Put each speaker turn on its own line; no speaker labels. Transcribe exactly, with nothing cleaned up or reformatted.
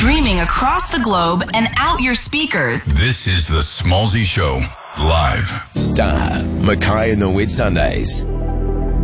streaming across the globe and out your speakers.
This is the Smallzy Show, live.
Star, Mackay and the Whitsundays.